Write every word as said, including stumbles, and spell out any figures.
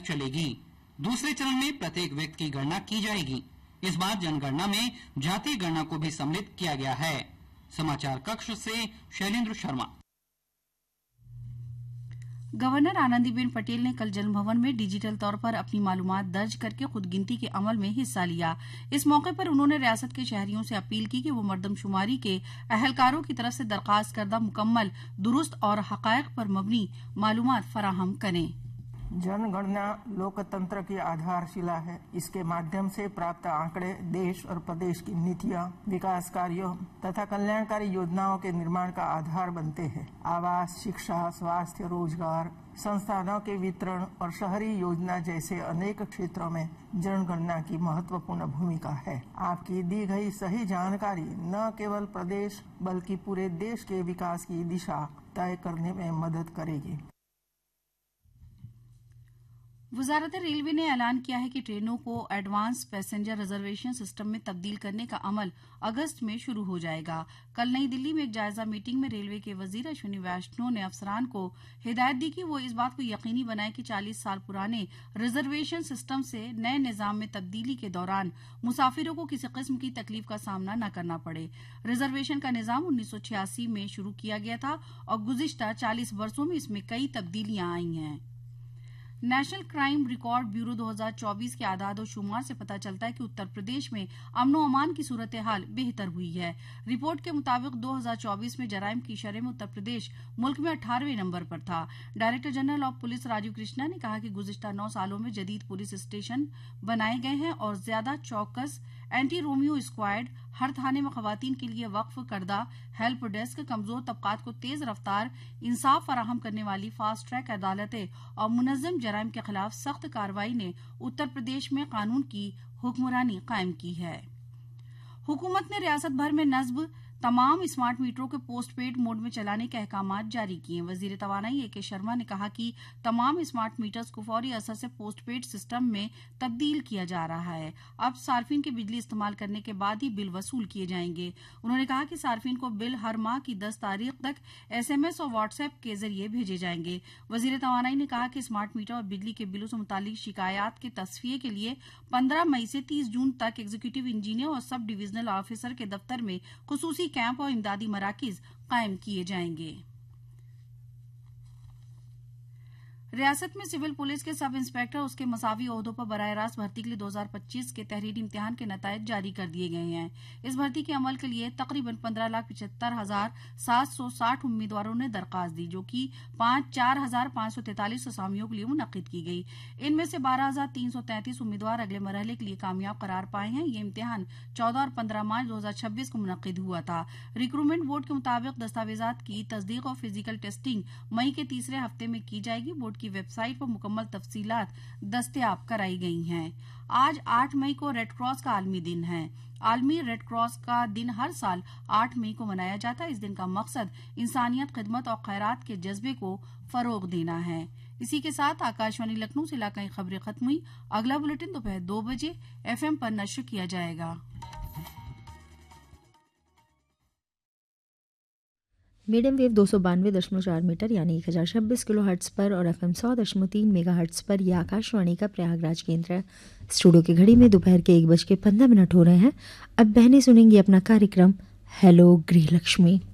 तक चलेगी। दूसरे चरण में प्रत्येक व्यक्ति की गणना की जाएगी। इस बार जनगणना में जातीय गणना को भी सम्मिलित किया गया है। समाचार कक्ष से शैलेंद्र शर्मा। गवर्नर आनंदीबेन पटेल ने कल जनभवन में डिजिटल तौर पर अपनी मालूमात दर्ज करके खुद गिनती के अमल में हिस्सा लिया। इस मौके पर उन्होंने रियासत के शहरियों से अपील की कि वो मर्दमशुमारी के अहलकारों की तरफ से दरखास्त करदा मुकम्मल, दुरुस्त और हकायक पर मबनी मालूमात फराहम करें। जनगणना लोकतंत्र की आधारशिला है। इसके माध्यम से प्राप्त आंकड़े देश और प्रदेश की नीतियां, विकास कार्यों तथा कल्याणकारी योजनाओं के निर्माण का आधार बनते हैं। आवास, शिक्षा, स्वास्थ्य, रोजगार, संस्थानों के वितरण और शहरी योजना जैसे अनेक क्षेत्रों में जनगणना की महत्वपूर्ण भूमिका है। आपकी दी गई सही जानकारी न केवल प्रदेश बल्कि पूरे देश के विकास की दिशा तय करने में मदद करेगी। वजारत रेलवे ने ऐलान किया है कि ट्रेनों को एडवांस पैसेंजर रिजर्वेशन सिस्टम में तब्दील करने का अमल अगस्त में शुरू हो जाएगा। कल नई दिल्ली में एक जायजा मीटिंग में रेलवे के वजीर अश्विनी वैष्णव ने अफसरान को हिदायत दी कि वो इस बात को यकीनी बनाए कि चालीस साल पुराने रिजर्वेशन सिस्टम से नए निजाम में तब्दीली के दौरान मुसाफिरों को किसी किस्म की तकलीफ का सामना न करना पड़े। रिजर्वेशन का निजाम उन्नीस सौ छियासी में शुरू किया गया था और गुज़िश्ता चालीस वर्षों में इसमें कई तब्दीलियां आई हैं। नेशनल क्राइम रिकॉर्ड ब्यूरो दो हज़ार चौबीस के आदाद और शुमार से पता चलता है कि उत्तर प्रदेश में अमनो अमान की सूरत हाल बेहतर हुई है। रिपोर्ट के मुताबिक दो हज़ार चौबीस में जराइम की शरह में उत्तर प्रदेश मुल्क में अठारहवें नंबर पर था। Director general of police Rajiv Krishna ने कहा कि गुज़िश्ता नौ सालों में जदीद पुलिस स्टेशन बनाए गए हैं और ज्यादा चौकस एंटी रोमियो स्क्वाड, हर थाने में खवातीन के लिए वक्फ करदा हेल्प डेस्क, कमजोर तबकात को तेज रफ्तार इंसाफ फराहम करने वाली फास्ट ट्रैक अदालतें और मुनज़्ज़म जराइम के खिलाफ सख्त कार्रवाई ने उत्तर प्रदेश में कानून की हुक्मरानी कायम की है। हुकूमत ने रियासत भर में नस्ब तमाम स्मार्ट मीटरों के पोस्ट पेड मोड में चलाने के अहकामात जारी किए। वजीर तवानाई ए के शर्मा ने कहा कि तमाम स्मार्ट मीटर्स को फौरी असर से पोस्ट पेड सिस्टम में तब्दील किया जा रहा है। अब सार्फिन के बिजली इस्तेमाल करने के बाद ही बिल वसूल किए जाएंगे। उन्होंने कहा कि सार्फिन को बिल हर माह की दस तारीख तक एसएमएस और व्हाट्सएप के जरिए भेजे जाएंगे। वजीर तवानाई ने कहा कि स्मार्ट मीटर और बिजली के बिलों से मुतालिक शिकायत के तस्फिये के लिए पंद्रह मई से तीस जून तक एग्जीक्यूटिव इंजीनियर और सब डिविजनल ऑफिसर के दफ्तर में खुसूसी कैंप और इमदादी मराकिज कायम किए जाएंगे। रियासत में सिविल पुलिस के सब इंस्पेक्टर उसके मसावी ओहदों पर बराह रास्त भर्ती के लिए दो हज़ार पच्चीस के तहरीरी इम्तिहान के नतायज जारी कर दिए गए हैं। इस भर्ती के अमल के लिए तकरीबन पंद्रह लाख पिछहत्तर हजार सात सौ साठ उम्मीदवारों ने दरखास्त दी, जो कि पांच चार हजार पांच सौ तैंतालीस असामियों के लिए मुनक्किद की गई। इनमें से बारह हजार तीन सौ तैंतीस उम्मीदवार अगले मरहले के लिए कामयाब करार पाए हैं। ये इम्तिहान चौदह और पंद्रह मार्च दो हजार छब्बीस को मुनक्किद हुआ था। रिक्रूटमेंट बोर्ड के मुताबिक दस्तावेजात की तस्दीक और फिजिकल टेस्टिंग मई के तीसरे हफ्ते में की जाएगी। बोर्ड की वेबसाइट पर मुकम्मल तफसीलात दस्तयाब कराई गई हैं। आज आठ मई को रेड क्रॉस का आलमी दिन है। आलमी रेड क्रॉस का दिन हर साल आठ मई को मनाया जाता है। इस दिन का मकसद इंसानियत, खिदमत और खैरात के जज्बे को फरोग देना है। इसी के साथ आकाशवाणी लखनऊ से इलाकाई खबरें खत्म हुई। अगला बुलेटिन दोपहर दो बजे एफएम पर नश्र किया जाएगा। मीडियम वेव दो सौ बानवे दशमलव चार मीटर यानी एक हजार छब्बीस किलो हर्ट्स पर और एफ एम सौ दशमलव तीन मेगा हर्ट्स पर यह आकाशवाणी का प्रयागराज केंद्र है। स्टूडियो की घड़ी में दोपहर के एक बज के पंद्रह मिनट हो रहे हैं। अब बहनें सुनेंगी अपना कार्यक्रम हेलो गृहलक्ष्मी।